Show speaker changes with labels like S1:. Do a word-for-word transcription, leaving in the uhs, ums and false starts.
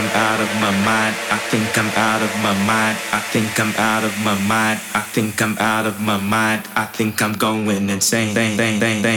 S1: I'm out of my mind. I think I'm out of my mind. I think I'm out of my mind. I think I'm out of my mind. I think I'm going insane.